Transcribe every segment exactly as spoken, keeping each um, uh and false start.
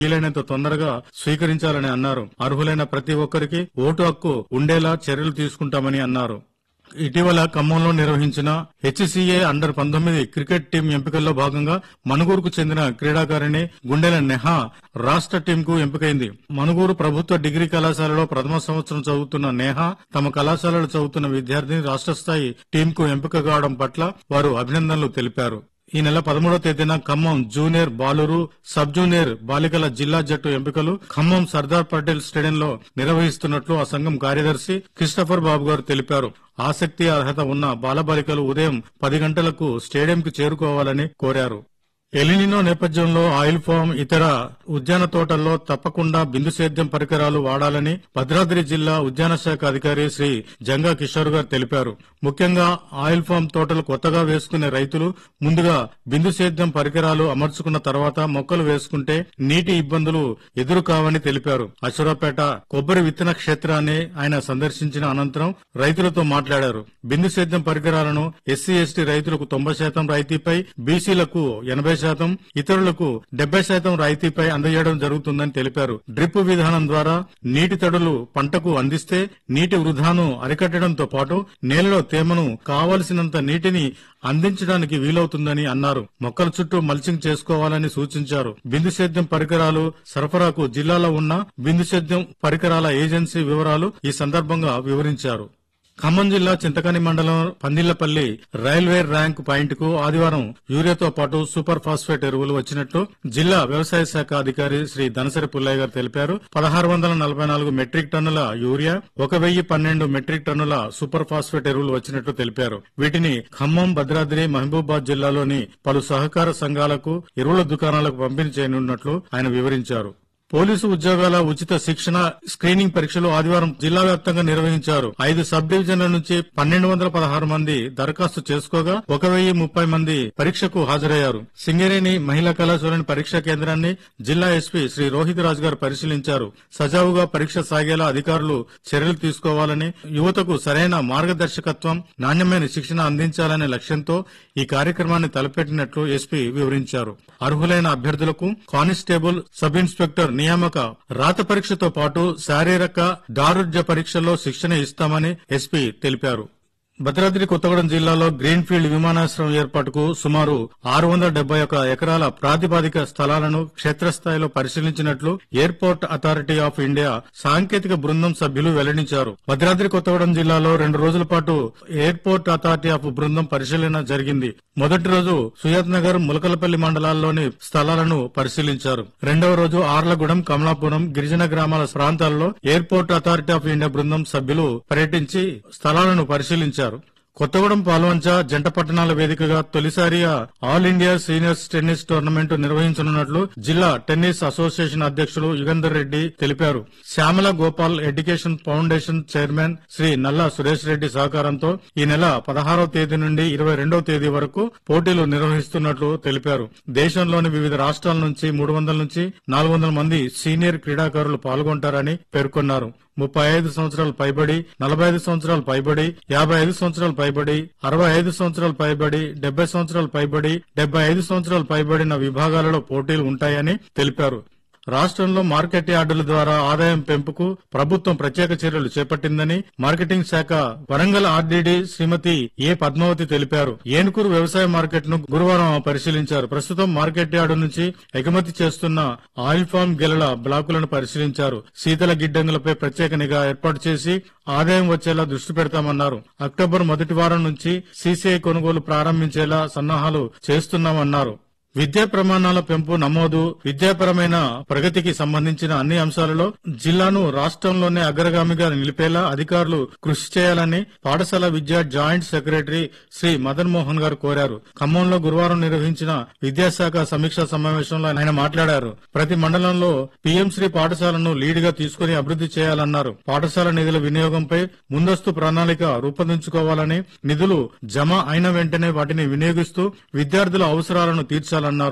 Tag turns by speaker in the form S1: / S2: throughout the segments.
S1: వీలైనంత తొందరగా స్వీకరించాలని అన్నారు. అర్హులైన ప్రతి ఒక్కరికి ఓటు హక్కు ఉండేలా చర్యలు తీసుకుంటామని అన్నారు. ఇటీవల ఖమ్మంలో నిర్వహించిన హెచ్సీఏ అండర్ పంతొమ్మిది క్రికెట్ టీం ఎంపికల్లో భాగంగా మనుగూరుకు చెందిన క్రీడాకారిణి గుండెల నెహా రాష్ట్ర టీంకు ఎంపికైంది. మనుగూరు ప్రభుత్వ డిగ్రీ కళాశాలలో ప్రథమ సంవత్సరం చదువుతున్న నేహా తమ కళాశాలలో చదువుతున్న విద్యార్థిని రాష్ట్ర స్థాయి టీంకు ఎంపిక కావడం పట్ల వారు అభినందనలు తెలిపారు. ఈ నెల పదమూడవ తేదీన ఖమ్మం జూనియర్ బాలురు, సబ్ జూనియర్ బాలికల జిల్లా జట్టు ఎంపికలు ఖమ్మం సర్దార్ పటేల్ స్టేడియంలో నిర్వహిస్తున్నట్లు ఆ సంఘం కార్యదర్శి క్రిస్టఫర్ బాబు గారు తెలిపారు. ఆసక్తి అర్హత ఉన్న బాలబాలికలు ఉదయం పది గంటలకు స్టేడియంకు చేరుకోవాలని కోరారు. ఎలినినో నేపథ్యంలో ఆయిల్ ఫామ్, ఇతర ఉద్యాన తోటల్లో తప్పకుండా బిందు సేద్యం పరికరాలు వాడాలని భద్రాద్రి జిల్లా ఉద్యాన శాఖ అధికారి శ్రీ జంగా కిషోర్ గారు తెలిపారు. ముఖ్యంగా ఆయిల్ ఫామ్ తోటలు కొత్తగా వేసుకునే రైతులు ముందుగా బిందు సేద్యం పరికరాలు అమర్చుకున్న తర్వాత మొక్కలు వేసుకుంటే నీటి ఇబ్బందులు ఎదురు కావని తెలిపారు. అశ్వరాపేట కొబ్బరి విత్తన క్షేత్రాన్ని ఆయన సందర్శించిన అనంతరం రైతులతో మాట్లాడారు. బిందు సేద్యం పరికరాలను ఎస్సీ ఎస్టీ రైతులకు తొంభై శాతం రాయితీపై, బీసీలకు ఎనభై శాతం, ఇతరులకు డెబ్బై శాతం రాయితీపై అందజేయడం జరుగుతుందని తెలిపారు. డ్రిప్ విధానం ద్వారా నీటి తడులు పంటకు అందిస్తే నీటి వృధాను అరికట్టడంతో పాటు నేలలో తేమను కావలసినంత నీటిని అందించడానికి వీలవుతుందని అన్నారు. మొక్కల చుట్టూ మల్చింగ్ చేసుకోవాలని సూచించారు. బిందు సేద్యం పరికరాలు సరఫరాకు జిల్లాలో ఉన్న బిందు సేద్యం పరికరాల ఏజెన్సీ వివరాలు ఈ సందర్భంగా వివరించారు. ఖమ్మం జిల్లా చింతకాని మండలం పందిళ్లపల్లి రైల్వే ర్యాంక్ పాయింట్ కు ఆదివారం యూరియాతో పాటు సూపర్ ఫాస్ఫేట్ ఎరువులు వచ్చినట్లు జిల్లా వ్యవసాయ శాఖ అధికారి శ్రీ ధనసరి పుల్లయ్య గారు తెలిపారు. పదహారు వందల నలభై నాలుగు మెట్రిక్ టన్నుల యూరియా, ఒక వెయ్యి పన్నెండు మెట్రిక్ టన్నుల సూపర్ ఫాస్ఫేట్ ఎరువులు వచ్చినట్లు తెలిపారు. వీటిని ఖమ్మం, భద్రాద్రి, మహబూబాబాద్ జిల్లాలోని పలు సహకార సంఘాలకు, ఎరువుల దుకాణాలకు పంపిణీ చేయనున్నట్లు ఆయన వివరించారు. పోలీసు ఉద్యోగాల ఉచిత శిక్షణ స్క్రీనింగ్ పరీక్షలు ఆదివారం జిల్లా వ్యాప్తంగా నిర్వహించారు. ఐదు సబ్ డివిజన్ల నుంచి పన్నెండు వందల పదహారు మంది దరఖాస్తు చేసుకోగా ఒక వెయ్యి ముప్పై మంది పరీక్షకు హాజరయ్యారు. సింగరేణి మహిళా కళాశాలని పరీక్షా కేంద్రాన్ని జిల్లా ఎస్పీ శ్రీ రోహిత్ రాజ్ గారు పరిశీలించారు. సజావుగా పరీక్ష సాగేలా అధికారులు చర్యలు తీసుకోవాలని, యువతకు సరైన మార్గదర్శకత్వం, నాణ్యమైన శిక్షణ అందించాలనే లక్ష్యంతో ఈ కార్యక్రమాన్ని తలపెట్టినట్లు ఎస్పీ వివరించారు. అర్హులైన అభ్యర్థులకు కానిస్టేబుల్, సబ్ ఇన్స్పెక్టర్ నియామక రాత పరీక్షతో పాటు శారీరక, దారుఢ్య పరీక్షల్లో శిక్షణ ఇస్తామని ఎస్పీ తెలిపారు. భద్రాద్రి కొత్తగూడెం జిల్లాలో గ్రీన్ ఫీల్డ్ విమానాశ్రయం ఏర్పాటుకు సుమారు ఆరు వందల డెబ్బై ఒక ఎకరాల ప్రాతిపాదిక స్థలాలను క్షేత్రస్థాయిలో పరిశీలించినట్లు ఎయిర్పోర్ట్ అథారిటీ ఆఫ్ ఇండియా సాంకేతిక బృందం సభ్యులు వెల్లడించారు. భద్రాద్రి కొత్తగూడెం జిల్లాలో రెండు రోజుల పాటు ఎయిర్పోర్ట్ అథారిటీ ఆఫ్ బృందం పరిశీలన జరిగింది. మొదటి రోజు సుయాత్ నగర్, ములకలపల్లి మండలాల్లోని స్థలాలను పరిశీలించారు. రెండవ రోజు ఆర్లగూడెం, కమలాపురం, గిరిజన గ్రామాల ప్రాంతాల్లో ఎయిర్పోర్ట్ అథారిటీ ఆఫ్ ఇండియా బృందం సభ్యులు పర్యటించి స్థలాలను పరిశీలించారు. కొత్తగూడెం పాల్వంచ జంట పట్టణాల వేదికగా తొలిసారిగా all India seniors tennis tournament నిర్వహించనున్నట్లు జిల్లా టెన్నిస్ అసోసియేషన్ అధ్యక్షులు యుగంధర్ రెడ్డి తెలిపారు. Shyamala Gopal education foundation chairman Shri నల్లా సురేష్ రెడ్డి సహకారంతో ఈ నెల పదహారవ తేదీ నుండి ఇరవై రెండవ తేదీ వరకు పోటీలు నిర్వహిస్తున్నట్లు తెలిపారు. దేశంలోని వివిధ రాష్ట్రాల నుంచి మూడు వందల నుంచి నాలుగు వందల మంది సీనియర్ క్రీడాకారులు పాల్గొంటారని పేర్కొన్నారు. ముప్పై ఐదు సంవత్సరాలు పైబడి, నలభై ఐదు సంవత్సరాలు పైబడి, యాభై ఐదు సంవత్సరాలు పైబడి, అరవై ఐదు సంవత్సరాలు పైబడి, డెబ్బై సంవత్సరాలు పైబడి, డెబ్బై ఐదు సంవత్సరాలు పైబడిన విభాగాలలో పోటీలు ఉంటాయని తెలిపారు. రాష్ట్రంలో మార్కెట్ యార్డుల ద్వారా ఆదాయం పెంపుకు ప్రభుత్వం ప్రత్యేక చర్యలు చేపట్టిందని మార్కెటింగ్ శాఖ వరంగల్ ఆర్డీడీ శ్రీమతి ఏ పద్మావతి తెలిపారు. ఏనుకూరు వ్యవసాయ మార్కెట్ ను గురువారం పరిశీలించారు. ప్రస్తుతం మార్కెట్ యార్డు నుంచి ఎగుమతి చేస్తున్న ఆయిల్ ఫామ్ గెలల బ్లాకులను పరిశీలించారు. శీతల గిడ్డంగులపై ప్రత్యేక నిఘా ఏర్పాటు చేసి ఆదాయం వచ్చేలా దృష్టి పెడతామన్నారు. అక్టోబర్ మొదటి వారం నుంచి సీసీఐ కొనుగోలు ప్రారంభించేలా సన్నాహాలు చేస్తున్నామన్నారు. విద్యా ప్రమాణాల పెంపు, నమోదు, విద్యాపరమైన ప్రగతికి సంబంధించిన అన్ని అంశాలలో జిల్లాను రాష్ట్రంలోనే అగ్రగామిగా నిలిపేలా అధికారులు కృషి చేయాలని పాఠశాల విద్యా జాయింట్ సెక్రటరీ శ్రీ మదన్ మోహన్ గారు కోరారు. ఖమ్మంలో గురువారం నిర్వహించిన విద్యాశాఖ సమీక్షా సమావేశంలో ఆయన మాట్లాడారు. ప్రతి మండలంలో పీఎం శ్రీ పాఠశాలను లీడ్ గా తీసుకుని అభివృద్ధి చేయాలన్నారు. పాఠశాల నిధుల వినియోగంపై ముందస్తు ప్రణాళిక రూపొందించుకోవాలని, నిధులు జమ అయిన వెంటనే వాటిని వినియోగిస్తూ విద్యార్థుల అవసరాలను తీర్చాలన్నారు.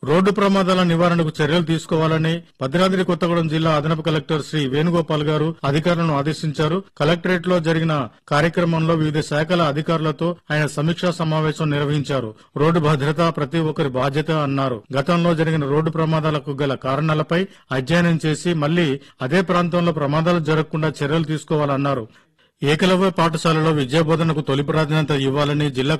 S1: రోడ్డు ప్రమాదాల నివారణకు చర్యలు తీసుకోవాలని భద్రాద్రి కొత్తగూడెం జిల్లా అదనపు కలెక్టర్ శ్రీ వేణుగోపాల్ గారు అధికారులను ఆదేశించారు. కలెక్టరేట్ లో జరిగిన కార్యక్రమంలో వివిధ శాఖల అధికారులతో ఆయన సమీక్షా సమావేశం నిర్వహించారు. రోడ్డు భద్రత ప్రతి ఒక్కరి బాధ్యత అన్నారు. గతంలో జరిగిన రోడ్డు ప్రమాదాలకు గల కారణాలపై అధ్యయనం చేసి మళ్లీ అదే ప్రాంతంలో ప్రమాదాలు జరగకుండా చర్యలు తీసుకోవాలన్నారు. ఏకలవ్య పాఠశాలలో విద్యాబోధనకు తొలి ప్రాధాన్యత ఇవ్వాలని జిల్లా